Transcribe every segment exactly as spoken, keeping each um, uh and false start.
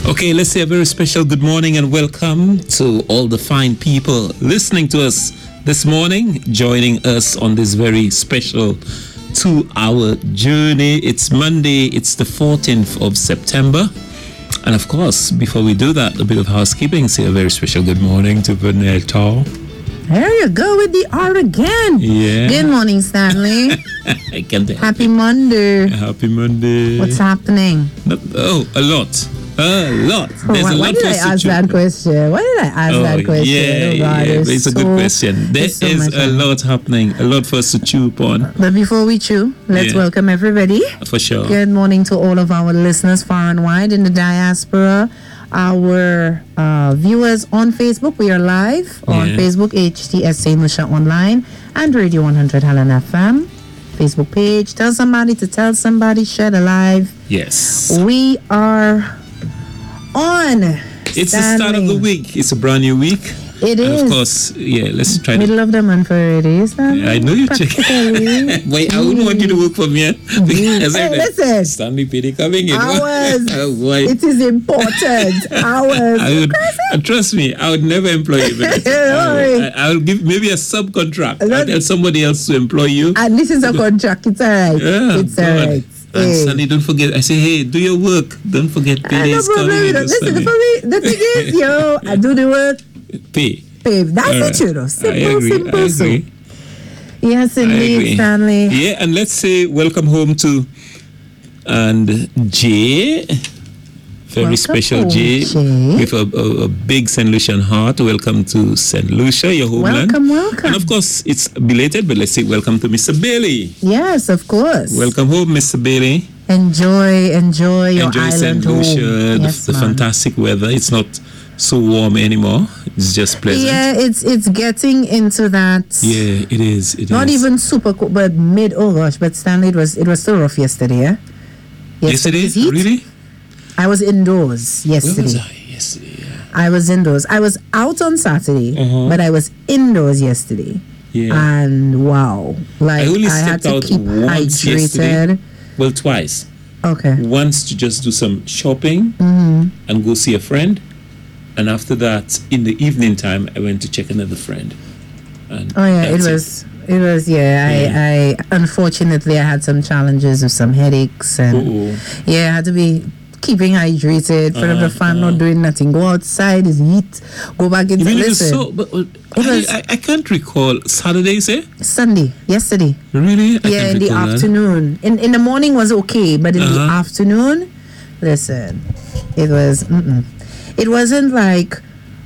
Okay, let's say a very special good morning and welcome to all the fine people listening to us this morning, joining us on this very special two-hour journey. It's Monday, it's the fourteenth of September. And of course, before we do that, a bit of housekeeping. Say a very special good morning to Vernell Tall. There you go with the R again. Yeah. Good morning, Stanley. I can't Happy Monday. Happy Monday. What's happening? Not, oh, a lot. A lot. There's why, a lot why did I ask that question? Why did I ask oh, that question? Yeah, oh, God, yeah, it's so, a good question. There so is a lot happening, a lot for us to chew upon. But before we chew, let's yeah. welcome everybody. For sure. Good morning to all of our listeners far and wide in the diaspora. Our uh, viewers on Facebook, we are live on yeah. Facebook, H T S Saint Lucia Online, and Radio one hundred Helen F M. Facebook page. Tell somebody to tell somebody. Share the live. Yes. We are on. It's the start of the week. It's a brand new week. It and is. Of course, yeah, let's try Middle to... of the month already, is that? I know you're checking. Wait, I wouldn't want you to work for me. Because hey, listen. Stanley Petty coming in. Hours. Oh, boy. It is important. Hours. I would, uh, trust me, I would never employ you. I, I will give maybe a subcontract. I'll tell somebody else to employ you. And this is a contract. It's all right. Yeah, it's all right. And hey. Sunday, don't forget. I say, hey, do your work. Don't forget pay. No problem. Listen, for me, the thing is, yo, I do the work. Pay. Pay. That's all it, right. you know. Simple, simple. I agree. Yes, indeed, Stanley. Yeah, and let's say welcome home to and Jay. Very welcome special home, Jay, Jay. with a, a, a big Saint Lucian heart. Welcome to Saint Lucia, your homeland. Welcome, welcome. And of course, it's belated, but let's say welcome to Mister Bailey. Yes, of course. Welcome home, Mister Bailey. Enjoy, enjoy your enjoy island Saint Lucia, home. the, Yes, the fantastic weather. It's not so warm anymore. It's just pleasant. Yeah, it's it's getting into that. Yeah, it is. It not is. even super cold, but mid. Oh gosh, but Stanley, it was it was so rough yesterday. Yeah. Yesterday, heat. Really? I was indoors yesterday. Where was I yesterday? Yeah. I was indoors. I was out on Saturday, uh-huh. but I was indoors yesterday. Yeah. And wow, like I, only I had stepped to out keep once hydrated. yesterday. Well, twice. Okay. Once to just do some shopping mm-hmm. and go see a friend, and after that, in the evening time, I went to check another friend. And oh yeah, it was. It. It was, yeah, yeah. I, I, unfortunately, I had some challenges with some headaches, and Uh-oh. yeah, I had to be keeping hydrated. For uh, the fan, uh, not doing nothing. Go outside, it's heat. Go back into really listen. So, but, uh, I, I, I can't recall. Saturday, say? Sunday, yesterday. Really? I yeah, in the afternoon. In in the morning was okay, but in uh-huh. the afternoon, listen, it was, mm-mm. it wasn't like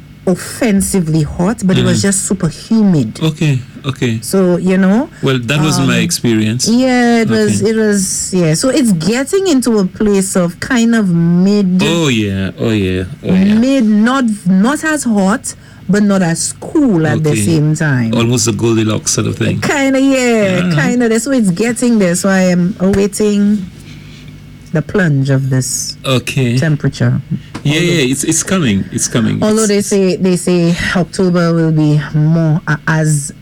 offensively hot, but mm. it was just super humid. Okay, okay. So, you know. Well, that was um, my experience. Yeah, it okay. was, it was, yeah. So it's getting into a place of kind of mid. Oh, yeah, oh, yeah, oh, yeah. Mid, not, not as hot, but not as cool at okay. the same time. Almost a Goldilocks sort of thing. Kind of, yeah, yeah. kind of. So it's getting there. So I am awaiting the plunge of this okay. temperature. Yeah, although, yeah, it's it's coming. It's coming. Although it's, they say they say October will be more uh, as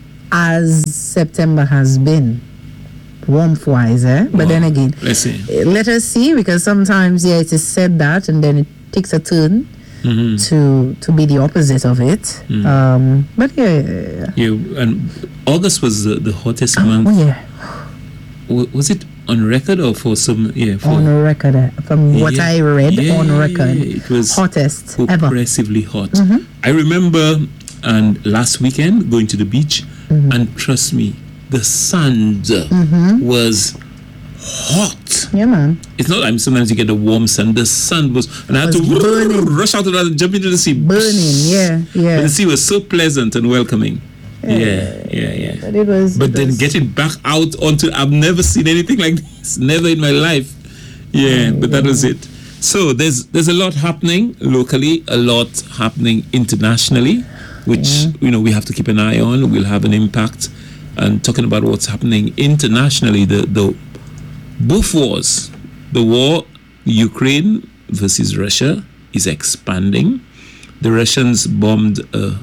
as September has been, warmth wise, eh? But wow. then again, let's see. Let us see, because sometimes yeah, it is said that, and then it takes a turn mm-hmm. to to be the opposite of it. Mm. Um, but yeah, yeah, yeah. And August was the, the hottest oh, month. Oh yeah. Was it on record or for some? Yeah, for on record. Uh, from what yeah, I read, yeah, on record, yeah, it was hottest ever. Oppressively hot. Mm-hmm. I remember, and last weekend going to the beach, mm-hmm. and trust me, the sand mm-hmm. was hot. Yeah, man. It's not. I mean, sometimes you get a warm sun. The sun was, and I had to burning. rush out of that and jump into the sea. Burning. Yeah, yeah. But the sea was so pleasant and welcoming. Yeah, yeah, yeah. yeah. But it was. But it then was. getting back out onto, I've never seen anything like this. Never in my life. Yeah, but that was it. So there's there's a lot happening locally, a lot happening internationally, which yeah. you know we have to keep an eye on. Will have an impact. And talking about what's happening internationally, the the both wars, the war Ukraine versus Russia is expanding. The Russians bombed a.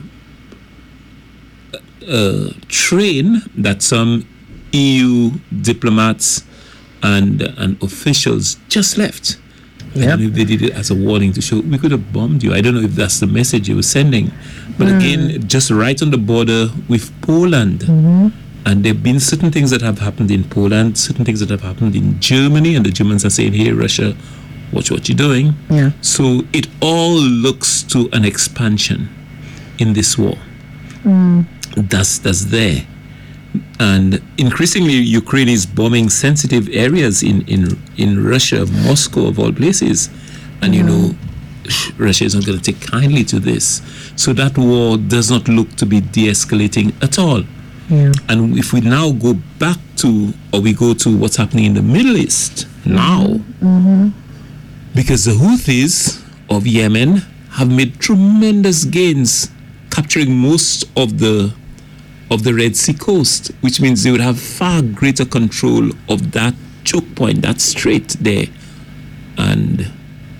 A train that some E U diplomats and and officials just left. I don't know if they did it as a warning to show we could have bombed you. I don't know if that's the message he was sending. But mm. again, just right on the border with Poland. Mm-hmm. And there have been certain things that have happened in Poland, certain things that have happened in Germany, and the Germans are saying, hey, Russia, watch what you're doing. Yeah. So it all looks to an expansion in this war. Mm. That's, that's there. And increasingly, Ukraine is bombing sensitive areas in, in, in Russia, Moscow, of all places. And, mm. you know, Russia is not going to take kindly to this. So that war does not look to be de-escalating at all. Yeah. And if we now go back to, or we go to what's happening in the Middle East now, mm-hmm. because the Houthis of Yemen have made tremendous gains capturing most of the of the Red Sea coast, which means they would have far greater control of that choke point, that strait there. And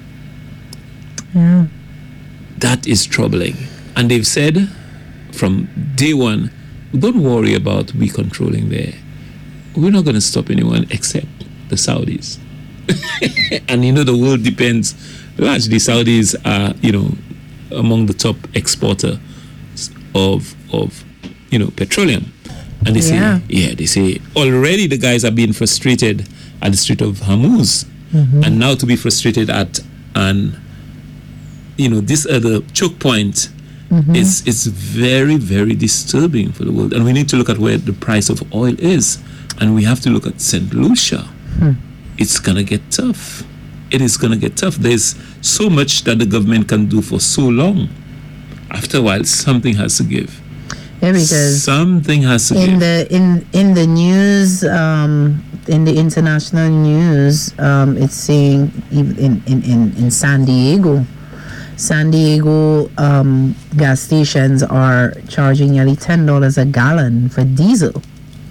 yeah. that is troubling. And they've said from day one, don't worry about we controlling there. We're not going to stop anyone except the Saudis. And you know, the world depends largely. Saudis are, you know, among the top exporter of of you know petroleum. And they yeah. say, yeah, they say already the guys are being frustrated at the Strait of Hormuz, mm-hmm. and now to be frustrated at an you know this other choke point. Mm-hmm. It's it's very, very disturbing for the world. And we need to look at where the price of oil is. And we have to look at Saint Lucia. Hmm. It's going to get tough. It is going to get tough. There's so much that the government can do for so long. After a while, something has to give. Yeah, because something has to in give. the in in the news, um, in the international news, um, it's saying even in, in, in, in San Diego, San Diego um, gas stations are charging nearly ten dollars a gallon for diesel.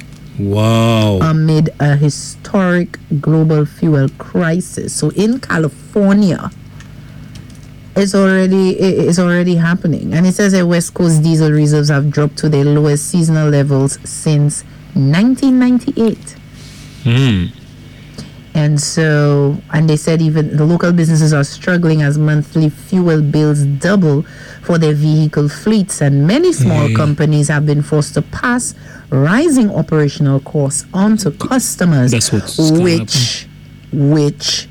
Wow. Amid a historic global fuel crisis. So in California, it's already it's already happening. And it says that West Coast diesel reserves have dropped to their lowest seasonal levels since nineteen ninety-eight. Hmm. And so, and they said even the local businesses are struggling as monthly fuel bills double for their vehicle fleets, and many small Hey. companies have been forced to pass rising operational costs on to customers, That's what's gonna which, which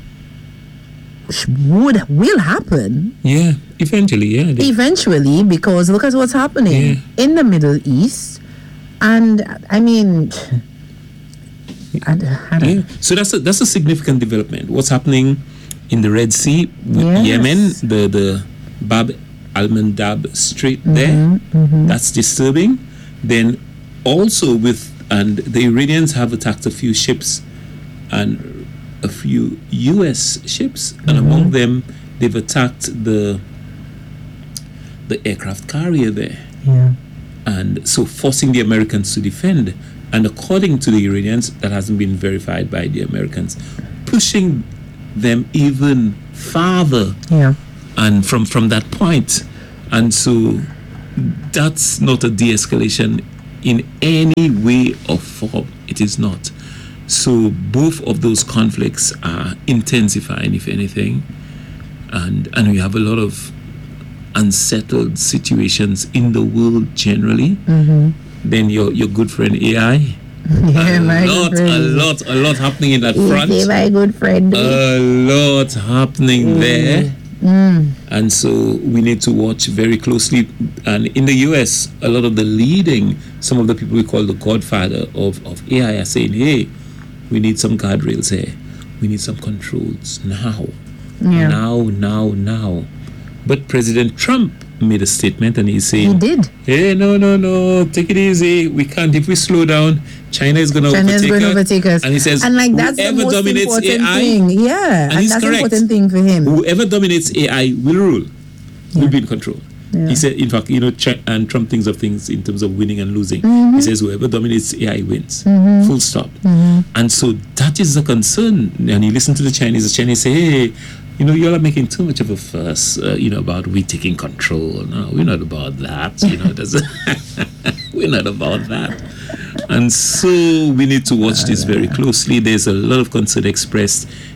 would will happen Yeah, eventually, yeah. They- eventually, because look at what's happening Yeah. in the Middle East, and I mean. I, I don't, Yeah. So that's a, that's a significant development. What's happening in the Red Sea with Yes. Yemen, the the Bab al-Mandab Strait there, mhm. that's disturbing. Then also with and the Iranians have attacked a few ships and a few U S ships, and among them they've attacked the the aircraft carrier there, yeah. and so forcing the Americans to defend. And according to the Iranians, that hasn't been verified by the Americans, pushing them even farther Yeah. and from, from that point. And so that's not a de-escalation in any way or form. It is not. So both of those conflicts are intensifying, if anything. And, and we have a lot of unsettled situations in the world generally. Mm-hmm. Then your your good friend A I. Yeah, a my lot, good friend. a lot, a lot happening in that Is front. he my good friend? A lot happening there. Mm. And so we need to watch very closely. And in the U S, a lot of the leading, some of the people we call the godfather of, of A I are saying, hey, we need some guardrails here. We need some controls now. Yeah. Now, now, now. But President Trump made a statement and he's saying, He did. hey, no, no, no, take it easy. We can't. If we slow down, China is going to China is overtake going to us. overtake us. And he says, and like that's the whoever most dominates important A I, thing. Yeah, and, he's that's the correct. important thing for him. Whoever dominates A I will rule, Yeah. will be in control. Yeah. He said, in fact, you know, Ch- and Trump thinks of things in terms of winning and losing. Mm-hmm. He says, whoever dominates A I wins. Mm-hmm. Full stop. Mm-hmm. And so that is the concern. And you listen to the Chinese, the Chinese say, hey, you know, you're making too much of a fuss, uh, you know, about we taking control. No, we're not about that. You know, that's we're not about that. And so we need to watch this very closely. There's a lot of concern expressed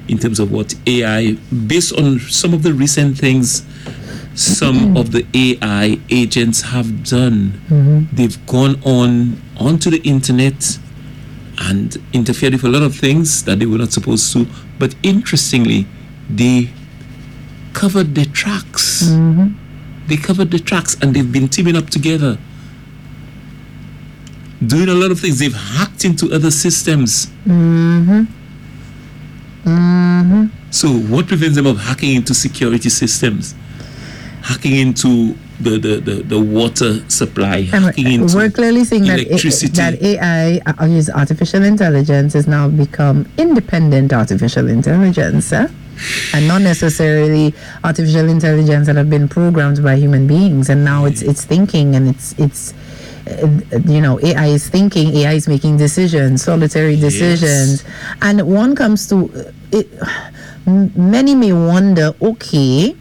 in terms of what A I, based on some of the recent things some of the A I agents have done. Mm-hmm. They've gone on onto the internet and interfered with a lot of things that they were not supposed to. But interestingly, they covered the tracks. Mm-hmm. They covered the tracks, and they've been teaming up together, doing a lot of things. They've hacked into other systems. Mm-hmm. Mm-hmm. So what prevents them of hacking into security systems? Hacking into the, the, the, the water supply, And hacking into we're clearly seeing that, electricity. A, that A I, uh, is artificial intelligence, has now become independent artificial intelligence, eh? and not necessarily artificial intelligence that have been programmed by human beings. And now it's it's thinking, and it's it's uh, you know, A I is thinking, A I is making decisions, solitary decisions, Yes. and one comes to uh, it. m- Many may wonder, okay,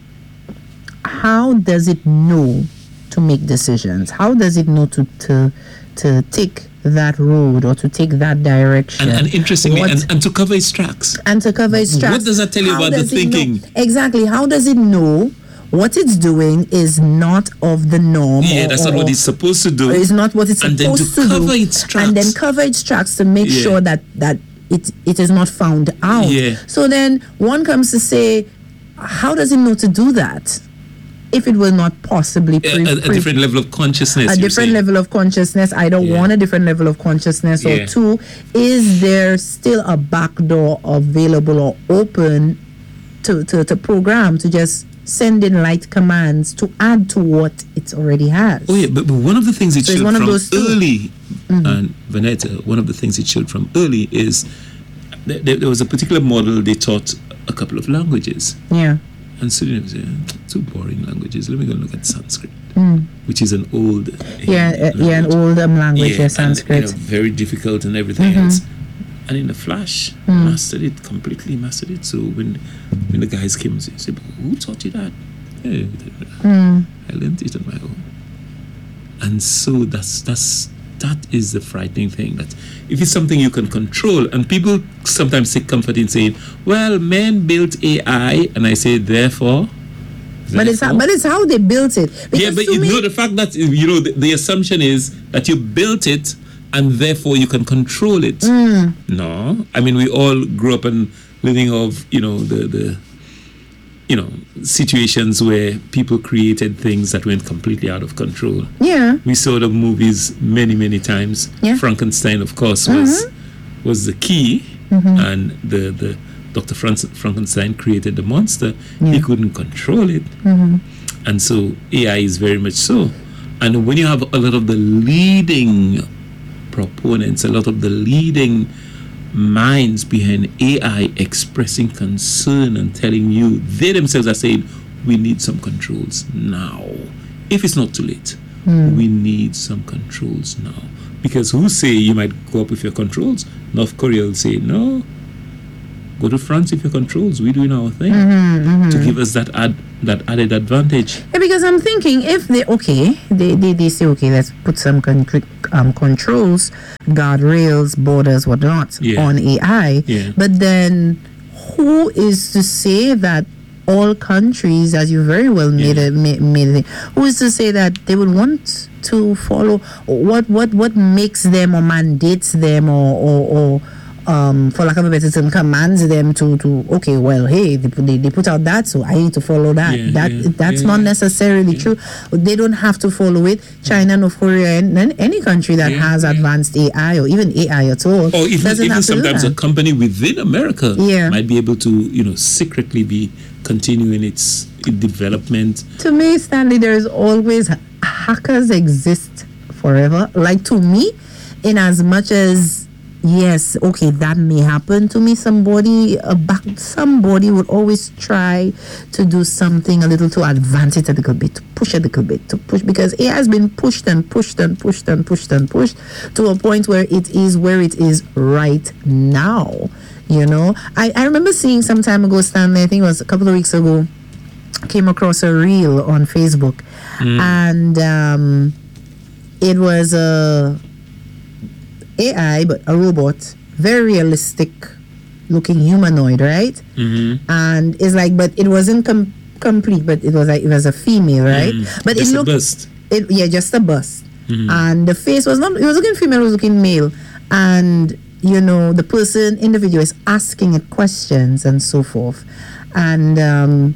how does it know to make decisions? How does it know to to to take that road or to take that direction? and, and interestingly, What- and, and to cover its tracks. and to cover its tracks. What does that tell you How about the does it know- thinking? Exactly. How does it know what it's doing is not of the norm? Yeah, or- that's not or- what it's supposed to do. or is not what it's And then to supposed to, cover do, its and then tracks. cover its tracks to make Yeah. sure that that it it is not found out. Yeah. So then one comes to say, how does it know to do that if it will not possibly a, pre- a, a pre- different level of consciousness. a you're different saying. level of consciousness, either Yeah. one, a different level of consciousness, or Yeah. two, is there still a backdoor available or open to, to, to program to just send in light commands to add to what it already has? Oh yeah, but, but one of the things it So it's showed one of from those two. early, and Vanetta, one of the things it showed from early is th- th- there was a particular model they taught a couple of languages. Yeah. And students say, two boring languages. Let me go look at Sanskrit, Mm. which is an old uh, Yeah, uh, yeah, an language. old um, language, yeah, and, Sanskrit. you know, very difficult and everything Mhm. else. And in a flash, Mm. mastered it, completely mastered it. So when when the guys came, they said, "Who taught you that?" Hey, Mm. I learned it on my own. And so that's that's that is the frightening thing, that if it's something you can control, and people sometimes take comfort in saying, "Well, men built A I," and I say, therefore. But it's how, therefore- but it's how they built it. yeah, Because but to you me- know the fact that you know the, the assumption is that you built it and therefore you can control it. Mm. No, I mean we all grew up and living of you know the the you know situations where people created things that went completely out of control. Yeah. We saw the movies many many times. Yeah. Frankenstein, of course, was was the key, Mhm. and the the Doctor Franz, Frankenstein created the monster. Yeah. He couldn't control it. Mhm. And so A I is very much so. And when you have a lot of the leading proponents, a lot of the leading minds behind A I expressing concern and telling you, they themselves are saying, we need some controls now. If it's not too late, Mm. we need some controls now. Because who say you might go up with your controls? North Korea will say, no, go to France with your controls. We're doing our thing Mhm, mhm. to give us that ad, that added advantage. Yeah, because I'm thinking if they okay, they, they, they say okay, let's put some con- um, controls, guardrails, borders, whatnot Yeah. on A I. Yeah. But then, who is to say that all countries, as you very well made Yeah. it, made, made it, who is to say that they would want to follow what what what makes them or mandates them or or, or um, for lack of a better term, commands them to, to okay, well, hey, they put, they, they put out that, so I need to follow that. Yeah, that yeah, that's yeah, not yeah. necessarily Yeah. true. They don't have to follow it. China, North Korea, and, and any country that Yeah, has yeah. advanced A I or even A I at all Or even, doesn't even have to do sometimes a that. company within America Yeah. might be able to, you know, secretly be continuing its, its development. To me, Stanley, there is always hackers exist forever. Like to me, in as much as yes, okay, that may happen to me. Somebody, uh, back, somebody would always try to do something a little to advance it a little bit, to push a little bit, to push because it has been pushed and pushed and pushed and pushed and pushed to a point where it is where it is right now. You know, I, I remember seeing some time ago, Stanley. I think it was a couple of weeks ago. Came across a reel on Facebook, Mm. and um, it was a A I, but a robot, very realistic looking humanoid, right? Mm-hmm. And it's like, but it wasn't com- complete, but it was like, it was a female, right? Mm. But Just it a looked, bust. it, yeah, just a bust. Mm-hmm. And the face was not, it was looking female, it was looking male. And, you know, the person in the video is asking it questions and so forth. And um,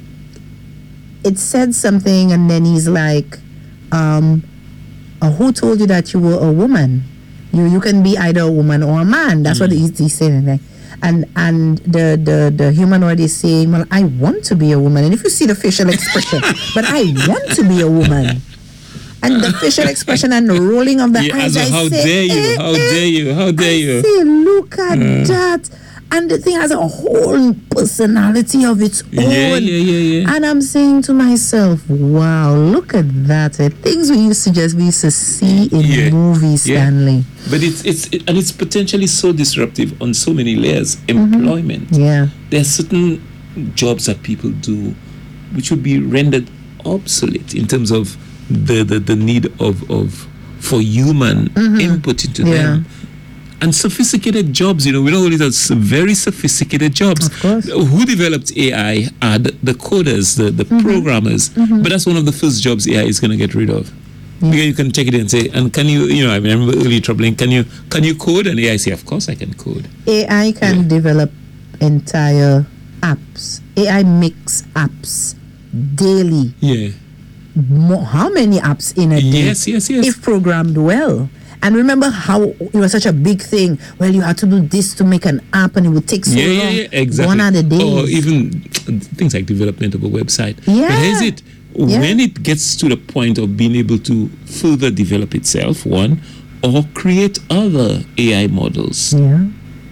it said something, and then he's like, um, oh, who told you that you were a woman? You you can be either a woman or a man. That's mm-hmm. what he's, he's saying. Like, and and the, the, the humanoid is saying, well, I want to be a woman. And if you see the facial expression, but I want to be a woman. And the facial expression and the rolling of the yeah, eyes, I I how say, dare you, eh, how eh. dare you, how dare I you. say, look at Uh. that. And the thing has a whole personality of its own. Yeah, yeah, yeah, yeah. And I'm saying to myself, wow, look at that. Uh, things we used to just we used to see in Yeah, movies, yeah. Stanley. But it's it's it, and it's potentially so disruptive on so many layers. Employment. Yeah. There are certain jobs that people do which would be rendered obsolete in terms of the the, the need of, of for human input into Yeah. them. And sophisticated jobs, you know, we know all these are very sophisticated jobs. Of course. Who developed A I are the, the coders, the, the programmers. But that's one of the first jobs A I is going to get rid of. Yeah. Because you can check it and say, and can you, you know, I remember early troubling, can you can you code? And A I say, of course I can code. A I can Yeah. develop entire apps. A I makes apps daily. Yeah. Mo- how many apps in a day? Yes, yes, yes. If programmed well. And remember how it was such a big thing. Well, you had to do this to make an app, and it would take so yeah, long. yeah, yeah, exactly. One other day. Or even things like development of a website. Yeah. But here's it. Yeah. When it gets to the point of being able to further develop itself, one, or create other A I models, Yeah.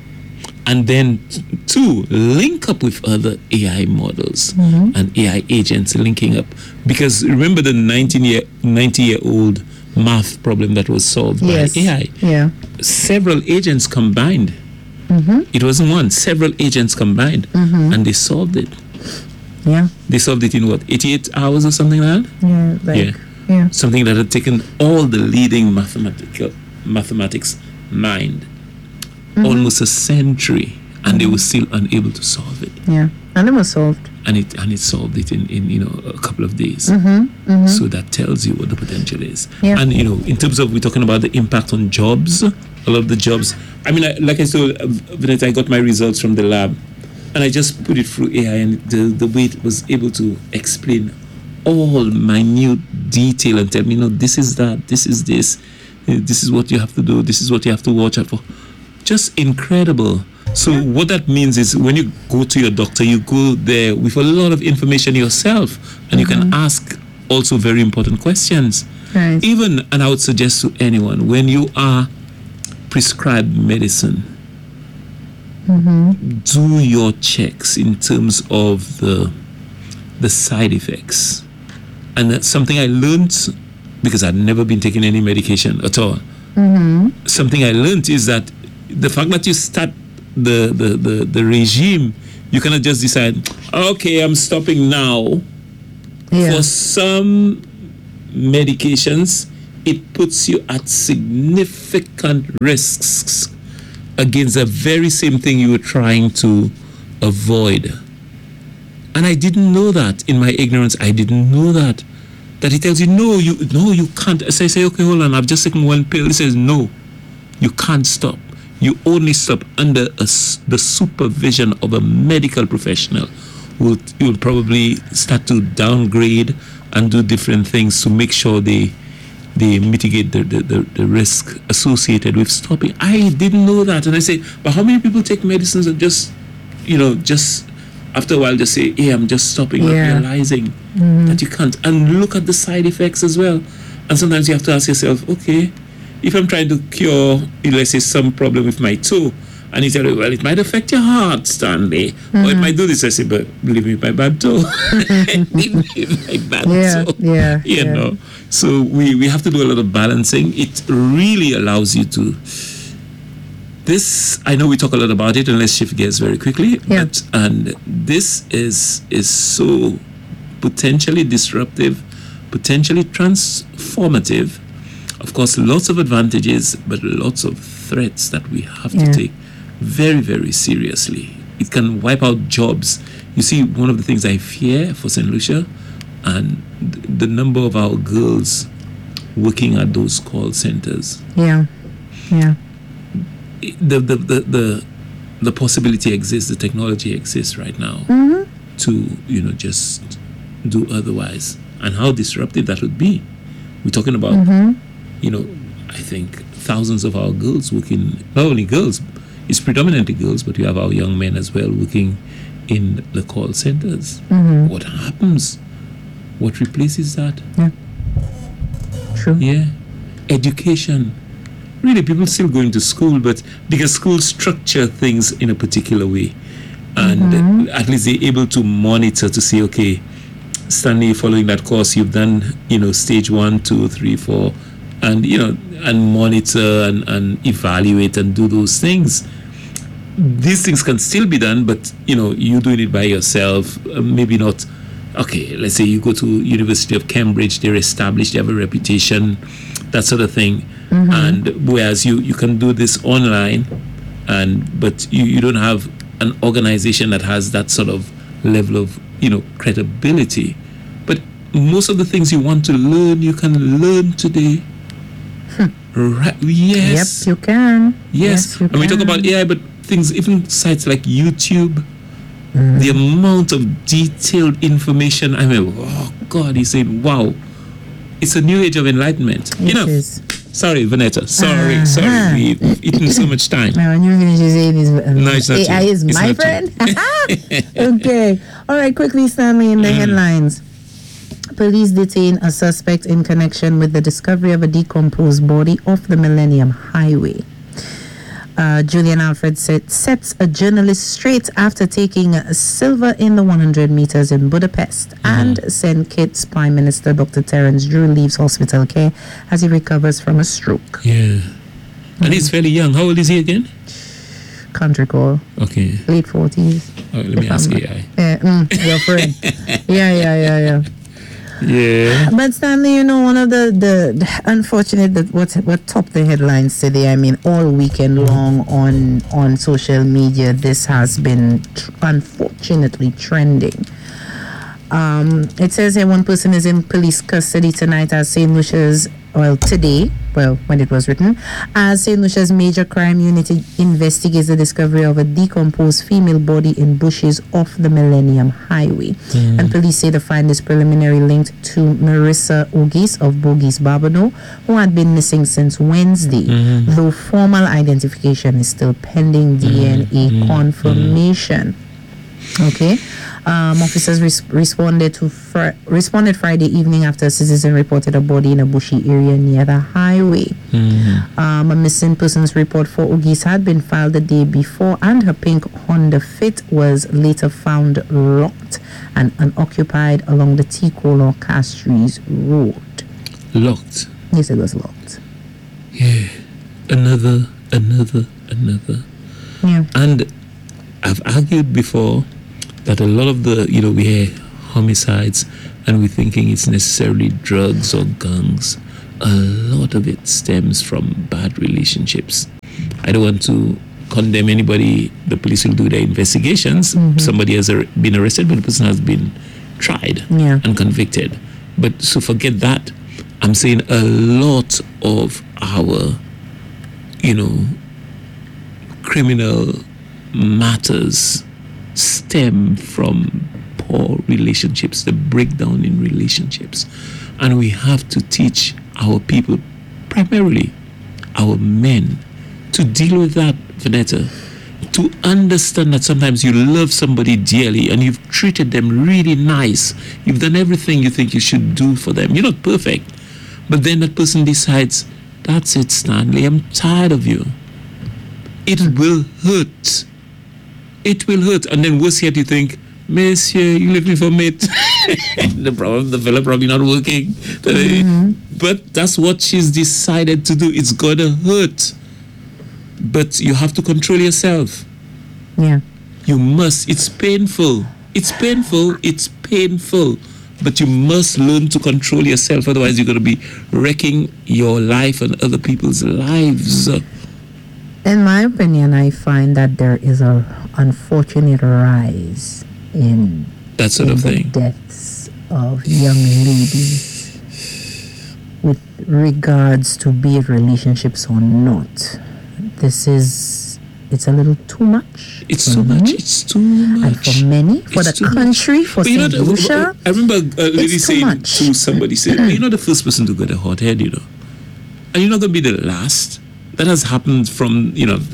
and then t- two, link up with other A I models and A I agents linking up. Because remember the nineteen year, ninety year old math problem that was solved Yes. by A I? Yeah. Several agents combined. It wasn't one, several agents combined, and they solved it. Yeah. They solved it in what, eighty-eight hours or something like that? Yeah. Like, Yeah. yeah. Something that had taken all the leading mathematical mathematics mind almost a century, and they were still unable to solve it. Yeah. And it was solved. And it and it solved it in, in you know a couple of days. So that tells you what the potential is. Yeah. And you know, in terms of we're talking about the impact on jobs, a lot of the jobs. I mean, I, like I said, uh, Vinette, I got my results from the lab, and I just put it through A I, and the the way it was able to explain all minute detail and tell me, no, this is that, this is this, uh, this is what you have to do, this is what you have to watch out for. Just incredible. So what that means is when you go to your doctor, you go there with a lot of information yourself, and you can ask also very important questions. Right. Even, and I would suggest to anyone, when you are prescribed medicine, do your checks in terms of the the side effects. And that's something I learned because I'd never been taking any medication at all. Something I learned is that the fact that you start the, the, the, the regime, you cannot just decide, okay, I'm stopping now. Yeah. For some medications, it puts you at significant risks against the very same thing you were trying to avoid. And I didn't know that. In my ignorance, I didn't know that. That he tells you, no, you no, you can't. So I say, okay, hold on, I've just taken one pill. He says, no, you can't stop. You only stop under a s the supervision of a medical professional who will, will probably start to downgrade and do different things to make sure they they mitigate the, the, the, the risk associated with stopping. I didn't know that. And I say, but how many people take medicines and just, you know, just after a while just say, hey, I'm just stopping, Yeah. not realizing that you can't. And look at the side effects as well. And sometimes you have to ask yourself, okay, if I'm trying to cure, let's say, some problem with my toe, and you tell me, well, it might affect your heart, Stanley, or it might do this. I say, but leave me with my bad toe. Leave me with my bad Yeah, toe. yeah, You yeah. know? So we, we have to do a lot of balancing. It really allows you to... This, I know we talk a lot about it, and let's shift gears very quickly. Yeah. But, and this is is so potentially disruptive, potentially transformative. Of course, lots of advantages, but lots of threats that we have to Yeah. take very, very seriously. It can wipe out jobs. You see, one of the things I fear for Saint Lucia, and th- the number of our girls working at those call centers. Yeah, yeah. The the the the, the possibility exists. The technology exists right now Mm-hmm. to you know just do otherwise, and how disruptive that would be. We're talking about Mm-hmm. you know I think thousands of our girls working. Not only girls, it's predominantly girls, but we have our young men as well working in the call centers. Mm-hmm. What happens? What replaces that? Yeah. True. Yeah. Education. Really, people still going to school, but because schools structure things in a particular way. And Mm-hmm. at least they're able to monitor to say, okay, Stanley, following that course, you've done, you know, stage one, two, three, four, and, you know, and monitor and, and evaluate and do those things. These things can still be done, but, you know, you doing it by yourself, uh, maybe not. Okay, let's say you go to University of Cambridge, they're established, they have a reputation, that sort of thing. Mm-hmm. And whereas you, you can do this online, and but you, you don't have an organization that has that sort of level of, you know, credibility. But most of the things you want to learn, you can learn today. Right? Yes. Yep, you can. Yes. you And we talk can. about A I, but things, even sites like YouTube, the amount of detailed information. I mean, oh God, he's saying, wow, it's a new age of enlightenment. It you know, is. sorry, Vanetta. Sorry, Uh-huh. sorry. We've eaten so much time. Now, when you're going to say this, um, No, it's not A I you. is It's my not friend. Okay. All right, quickly, Stanley, in the Mm. headlines. Police detain a suspect in connection with the discovery of a decomposed body off the Millennium Highway. Uh, Julian Alfred said, sets a journalist straight after taking silver in the one hundred meters in Budapest. And Saint Kitts Prime Minister Doctor Terence Drew leaves hospital care as he recovers from a stroke. Yeah. And he's fairly young. How old is he again? Country call, Okay. late forties. Oh, let me ask A I. Yeah, mm, your friend. yeah, yeah, yeah, yeah. Yeah. But Stanley, you know, one of the, the, the unfortunate that what what topped the headlines today. I mean, all weekend long on on social media, this has been tr- unfortunately trending. Um, it says here one person is in police custody tonight as Saint Lucia's, well, today, well, when it was written, as Saint Lucia's major crime unit investigates the discovery of a decomposed female body in bushes off the Millennium Highway. And police say the find is preliminary linked to Marissa Ogis of Bogies Barbado, who had been missing since Wednesday, though formal identification is still pending D N A confirmation. Okay. Um, officers res- responded to fr- responded Friday evening after a citizen reported a body in a bushy area near the highway. Um, a missing persons report for Ogis had been filed the day before, and her pink Honda Fit was later found locked and unoccupied along the T-Color Castries Road. Locked. Yes, it was locked. Yeah. Another, another, another. Yeah. And I've argued before that a lot of the, you know, we hear homicides and we're thinking it's necessarily drugs or gangs. A lot of it stems from bad relationships. I don't want to condemn anybody. The police will do their investigations. Somebody has ar- been arrested, but the person has been tried Yeah. and convicted. But so forget that. I'm saying a lot of our, you know, criminal matters stem from poor relationships, the breakdown in relationships. And we have to teach our people, primarily our men, to deal with that, Vanetta. To understand that sometimes you love somebody dearly and you've treated them really nice. You've done everything you think you should do for them. You're not perfect. But then that person decides, that's it, Stanley, I'm tired of you. It will hurt. It will hurt. And then worse yet, you think, Monsieur, you left me for mate. the problem, the fella probably not working. Mm-hmm. But that's what she's decided to do. It's gonna hurt. But you have to control yourself. Yeah. You must. It's painful. It's painful. It's painful. But you must learn to control yourself. Otherwise, you're going to be wrecking your life and other people's lives. In my opinion, I find that there is a unfortunate rise in, that sort in of the thing. deaths of young ladies with regards to be it relationships or not. This is, it's a little too much. It's for too much. many. It's too much. And for many, for It's the too much. country, for But you know, Saint the- Lucia, I remember a lady it's too saying much. to somebody, saying, "You're not the first person to get a hot head, you know, and you're not going to be the last." That has happened from, you know,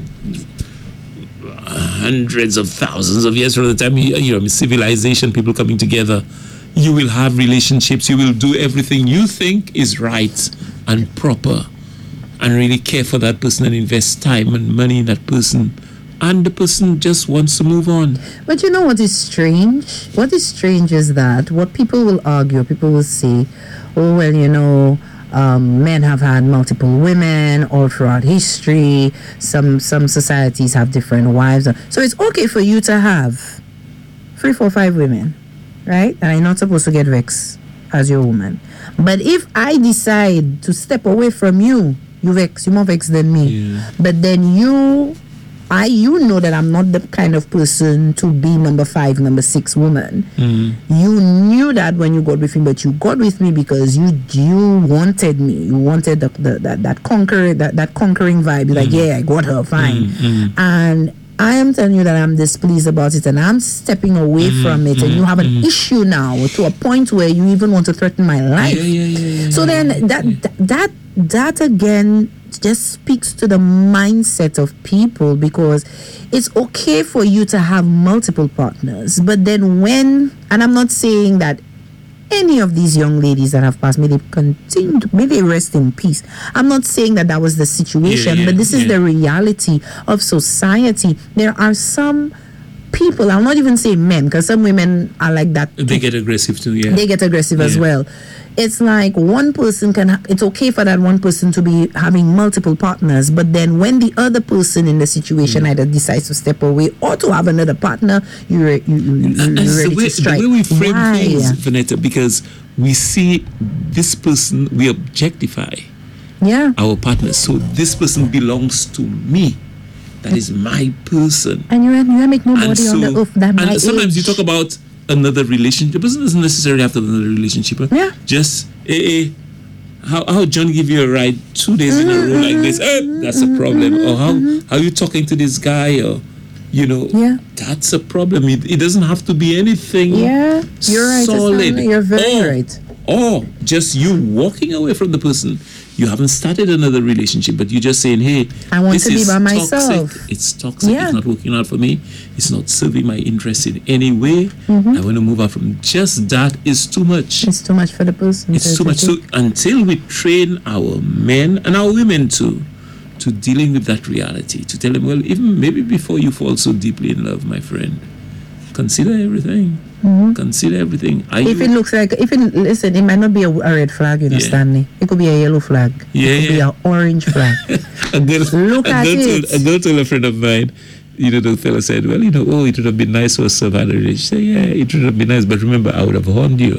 hundreds of thousands of years from the time, you you know, civilization, people coming together. You will have relationships. You will do everything you think is right and proper, and really care for that person and invest time and money in that person. And the person just wants to move on. But you know what is strange? What is strange is that what people will argue, people will say, oh, well, you know, um, men have had multiple women all throughout history. Some some societies have different wives. So it's okay for you to have three, four, five women, right? And I'm not supposed to get vexed as your woman. But if I decide to step away from you, you vex, you more vex than me. Yeah. But then you... I, you know that I'm not the kind of person to be number five, number six woman. Mm. You knew that when you got with me, but you got with me because you you wanted me. You wanted the, the, that that conquer that, that conquering vibe. You're like, Mm. yeah, I got her, fine. Mm, mm. And I am telling you that I'm displeased about it, and I'm stepping away Mm, from it. And mm, you have an mm. issue now to a point where you even want to threaten my life. Yeah, yeah, yeah, yeah, So yeah, then that yeah. that that again just speaks to the mindset of people, because it's okay for you to have multiple partners, but then when, and I'm not saying that any of these young ladies that have passed, may they continue to, may they rest in peace. I'm not saying that that was the situation, Yeah, yeah, but this is yeah. the reality of society. There are some people, I'll not even say men, because some women are like that. They get aggressive too, yeah. They get aggressive as Yeah. well. It's like one person can, ha- it's okay for that one person to be having multiple partners, but then when the other person in the situation either decides to step away or to have another partner, you're, you, you, you, And you're it's ready the way, to strike. the way we frame Why? things, Vanetta, because we see this person, we objectify Yeah. our partner. So this person belongs to me. That is my person. And you you make nobody And so, on the earth that my and sometimes age. you talk about another relationship. The person doesn't necessarily have to have another relationship. Yeah. Just, eh, eh, how, how John give you a ride two days in a row like this, eh, that's a problem. Or how, how you talking to this guy, or, you know, Yeah. that's a problem. It, it doesn't have to be anything Yeah, you're right. solid. Asana, you're very or, right. Or just you walking away from the person. You haven't started another relationship, but you're just saying, hey, I want this to be is by toxic. myself. It's toxic. Yeah. It's not working out for me. It's not serving my interest in any way. Mm-hmm. I want to move out from just that is too much. It's too much for the person. It's to too much. So take. until we train our men and our women too, to dealing with that reality, to tell them, well, even maybe before you fall so deeply in love, my friend, consider everything. Mm-hmm. Consider everything. Are If you, it looks like, if it, listen, it might not be a, a red flag, you know, Yeah. Stanley. It could be a yellow flag. Yeah, it could yeah. be an orange flag. a girl, Look a at girl it. Told, a girl told a friend of mine, you know, the fellow said, well, you know, oh, it would have been nice for us to have had a relationship. She said, yeah, it would have been nice, but remember, I would have horned you.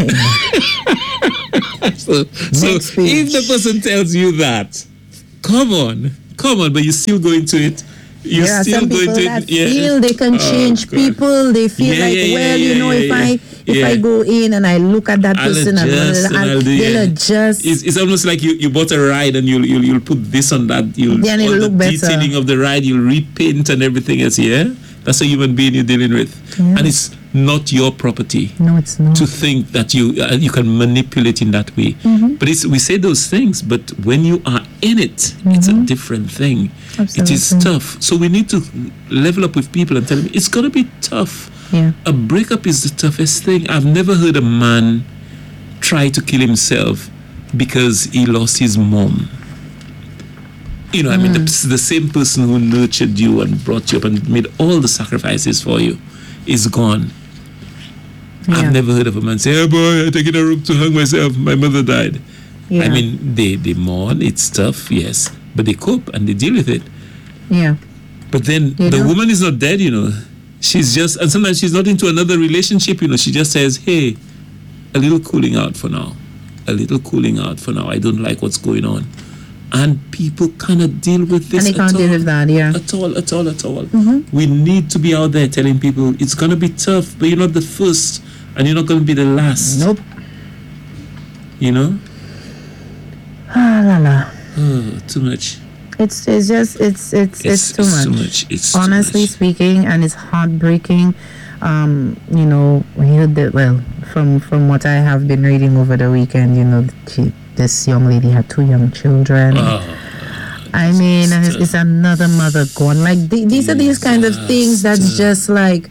so so Next page. if the person tells you that, come on, come on, but you're still going to it. You're There are still some going people to that it. Yeah. feel they can Oh, change God. people. They feel Yeah, like, yeah, well, yeah, you know, yeah, if yeah. I if Yeah. I go in and I look at that I'll person and, adjust and I'll, I'll do, they'll yeah. adjust. It's, it's almost like you, you bought a ride and you'll, you'll you'll put this on that. You'll Then it'll all the look better. detailing of the ride. You'll repaint and everything else. Yeah, that's a human being you're dealing with, Yeah. and it's not your property no, it's not. to think that you uh, you can manipulate in that way. Mm-hmm. But it's we say those things, but when you are in it, it's a different thing. It is Absolutely. tough. So we need to level up with people and tell them it's gonna be tough. Yeah. A breakup is the toughest thing. I've never heard a man try to kill himself because he lost his mom. You know, I mean, the, the same person who nurtured you and brought you up and made all the sacrifices for you is gone. Yeah. I've never heard of a man say, oh boy, I take in a room to hang myself. My mother died. Yeah. I mean, they, they mourn. It's tough, yes. But they cope and they deal with it. Yeah. But then You the know? woman is not dead, you know. She's just, and sometimes she's not into another relationship, you know. She just says, hey, a little cooling out for now. A little cooling out for now. I don't like what's going on. And people cannot deal with this And they at can't all. deal with that, yeah. At all, at all, at all. Mm-hmm. We need to be out there telling people it's going to be tough, but you're not the first and you're not going to be the last. Nope. You know? Ah, la la. Oh, too much. It's it's just it's it's it's, It's, too, it's much. too much. It's Honestly too much. speaking, and it's heartbreaking. Um, you know, we heard that, well, from from what I have been reading over the weekend, you know, she, this young lady had two young children. Oh, I mean, and it's, it's another mother gone. Like th- these are these kind of things that's Disaster. just like,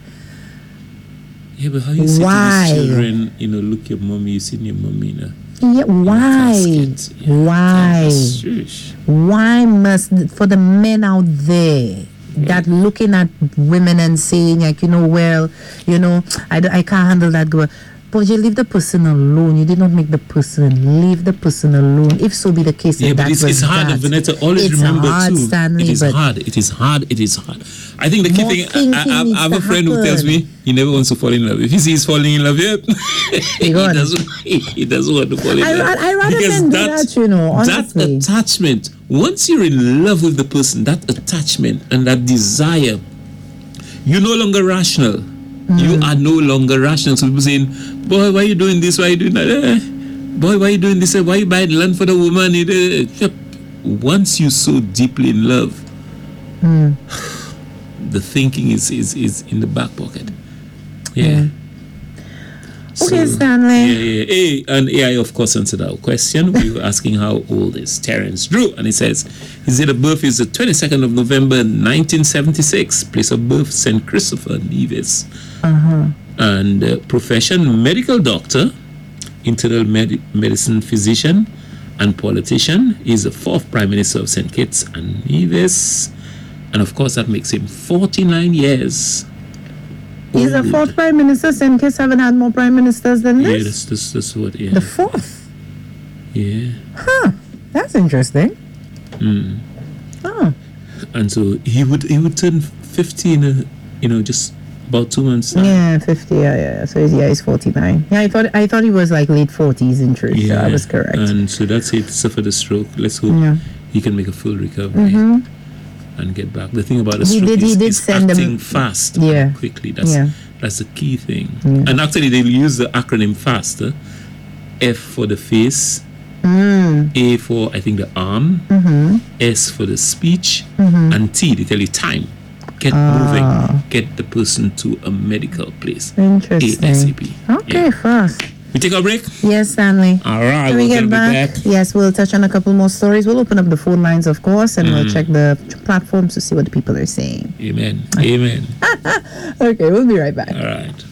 yeah, but how you say Why? to these children, you know, look your mommy, you seen your mommy, you know. yeah, why, casket, yeah. why, That's sheesh. why must for the men out there that looking at women and saying like, you know, well, you know, I, d- I can't handle that girl. But you leave the person alone. You did not make the person. Leave the person alone. If so be the case, Yeah, that but that it's, was it's hard, that. Vanessa. Always It's remember hard, too. Stanley, it is but hard. It is hard. It is hard. I think the key More thing. thinking I, I, needs I have to a friend who tells happen. me he never wants to fall in love. If he sees he's falling in love yet, he gone. doesn't. He doesn't want to fall in I, love. I, I rather Because than do that, you know, honestly. that attachment. Once you're in love with the person, that attachment and that desire, you're no longer rational. You are no longer rational. So people saying, boy, why are you doing this? Why are you doing that? Eh, boy, why are you doing this? Why are you buying land for the woman? Eh, eh. Once you're so deeply in love, Mm. the thinking is, is, is in the back pocket. Yeah. Yeah. Okay, Stanley. Yeah, yeah. Hey, and A I, of course, answered our question. We were asking how old is Terence Drew, and he says his date of birth is the twenty-second of November, nineteen seventy-six. Place of birth, Saint Christopher, Nevis. Uh-huh. And uh, profession, medical doctor, internal med- medicine physician, and politician. He's the fourth Prime Minister of Saint Kitts and Nevis. And of course, that makes him forty-nine years. He's the old. fourth prime minister. Saint Kitts haven't had more prime ministers than Yeah, this. that's, that's, that's what, yeah. The fourth. Yeah. Huh. That's interesting. Mm. Oh. And so he would he would turn fifty in a, you know, just about two months time. Yeah, fifty. Yeah, yeah. yeah. So he's, yeah, he's forty-nine. Yeah, I thought I thought he was like late forties in truth. So I was correct. And so that's it. Suffered a stroke. Let's hope Yeah. he can make a full recovery Mhm. and get back. The thing about the He stroke did- he is, did is send them- acting fast, Yeah. and quickly. That's Yeah. that's the key thing. Yeah. And actually, they use the acronym FAST. F for the face, Mm. A for I think the arm, Mm-hmm. S for the speech, Mhm. and T. They tell you time. Get Ah. moving. Get the person to a medical place. Interesting. ASAP. Okay, Yeah. fast. We take a break. Yes, Stanley. All right. When we we're get gonna back, be back. yes, we'll touch on a couple more stories. We'll open up the phone lines, of course, and we'll Mm. check the platforms to see what the people are saying. Amen. Amen. Okay, we'll be right back. All right.